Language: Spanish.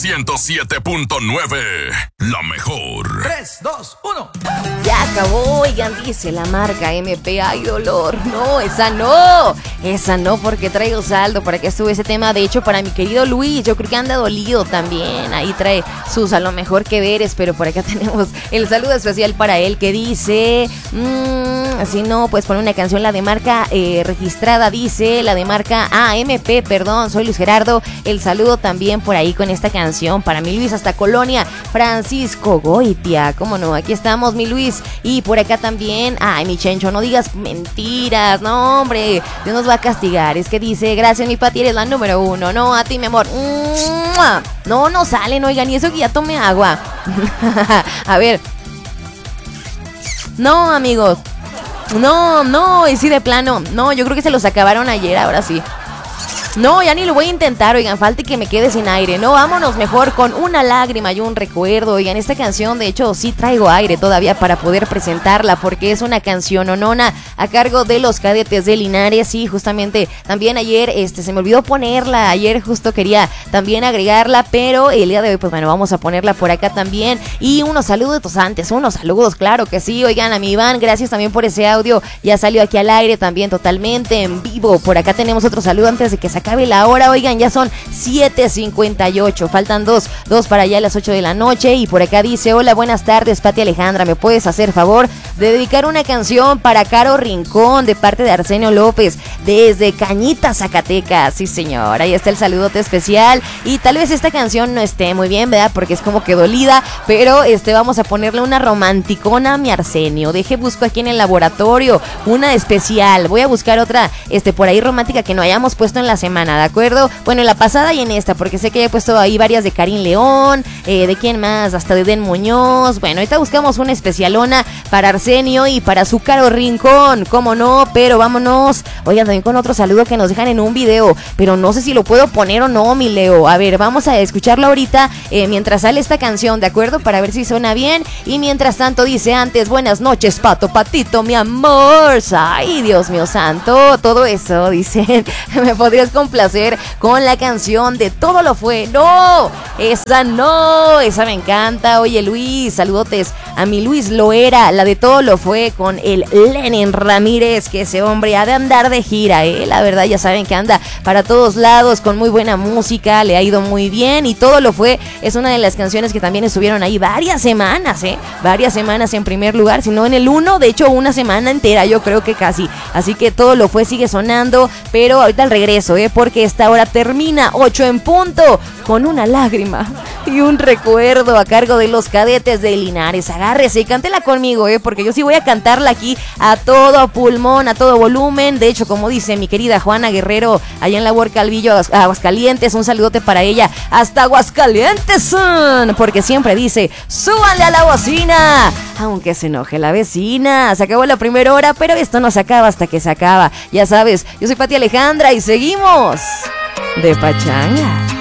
107.9, la mejor. 3, 2, 1. Ya acabó, oigan, dice la marca MP. Ay, dolor. No, esa no. Esa no, porque traigo saldo. Para que estuve ese tema. De hecho, para mi querido Luis, yo creo que anda dolido también. Ahí trae sus a lo mejor que veres. Pero por acá tenemos el saludo especial para él que dice... si no, pues pone una canción, la de marca registrada, dice, la de marca MP, perdón, soy Luis Gerardo. El saludo también por ahí con esta canción para mi Luis hasta Colonia, Francisco Goitia, cómo no, aquí estamos mi Luis. Y por acá también, ay mi Chencho, no digas mentiras, no hombre, Dios nos va a castigar. Es que dice, gracias mi Pati, eres la número 1, no, a ti mi amor. No salen, oigan, y eso que ya tomé agua. A ver. No, amigos. No, y sí de plano. No, yo creo que se los acabaron ayer, ahora sí. No, ya ni lo voy a intentar, oigan, falta que me quede sin aire. No, vámonos mejor con Una lágrima y un recuerdo. Oigan, esta canción, de hecho, sí traigo aire todavía para poder presentarla, porque es una canción onona a cargo de los Cadetes de Linares. Y justamente también ayer se me olvidó ponerla. Ayer justo quería también agregarla, pero el día de hoy, pues bueno, vamos a ponerla por acá también. Y unos saludos antes, unos saludos, claro que sí. Oigan, a mi Iván, gracias también por ese audio. Ya salió aquí al aire también totalmente en vivo. Por acá tenemos otro saludo antes de que se acabe la hora, oigan, ya son 7:58, faltan dos para allá a las 8 de la noche. Y por acá dice, hola, buenas tardes, Pati Alejandra, ¿me puedes hacer favor de dedicar una canción para Caro Rincón de parte de Arsenio López desde Cañita, Zacatecas? Sí señor, ahí está el saludote especial. Y tal vez esta canción no esté muy bien, ¿verdad? Porque es como que dolida, pero vamos a ponerle una romanticona a mi Arsenio. Busco aquí en el laboratorio una especial, voy a buscar otra por ahí romántica que no hayamos puesto en la semana, ¿de acuerdo? Bueno, en la pasada y en esta, porque sé que he puesto ahí varias de Karim León, de quién más, hasta de Den Muñoz. Bueno, ahorita buscamos una especialona para Arsenio y para su Caro Rincón, cómo no, pero vámonos. Oigan, también con otro saludo que nos dejan en un video, pero no sé si lo puedo poner o no, mi Leo. A ver, vamos a escucharlo ahorita mientras sale esta canción, ¿de acuerdo? Para ver si suena bien. Y mientras tanto dice antes, buenas noches, Pato, Patito, mi amor. Ay, Dios mío santo, todo eso, dicen, me podrías complacer con la canción de Todo lo fue. No, esa me encanta. Oye Luis, saludotes a mi Luis Loera, la de Todo lo fue con el Lenin Ramírez, que ese hombre ha de andar de gira, la verdad ya saben que anda para todos lados con muy buena música, le ha ido muy bien. Y Todo lo fue es una de las canciones que también estuvieron ahí varias semanas en primer lugar, si no en el 1, de hecho una semana entera yo creo que casi. Así que Todo lo fue sigue sonando, pero ahorita al regreso, porque esta hora termina 8 en punto con Una lágrima y un recuerdo a cargo de los Cadetes de Linares. Agárrese y cántela conmigo, porque yo sí voy a cantarla aquí a todo pulmón, a todo volumen. De hecho, como dice mi querida Juana Guerrero allá en la Huerca Calvillo, Aguascalientes, un saludote para ella hasta Aguascalientes, porque siempre dice, súbanle a la bocina, aunque se enoje la vecina. Se acabó la primera hora, pero esto no se acaba hasta que se acaba. Ya sabes, yo soy Pati Alejandra y seguimos de pachanga.